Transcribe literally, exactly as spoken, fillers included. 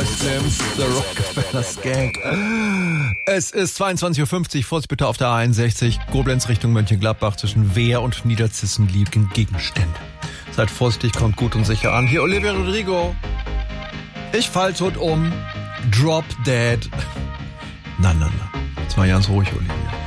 Fatboy Slim, The Rockefeller Skank. Es ist zweiundzwanzig Uhr fünfzig, Vorsicht bitte auf der A einundsechzig, Koblenz Richtung Mönchengladbach zwischen Wehr und Niederzissen liegen Gegenstände. Seid vorsichtig, kommt gut und sicher an. Hier Olivia Rodrigo. Ich fall tot um. Drop Dead. Na, na, na. Jetzt mal ganz ruhig, Olivia.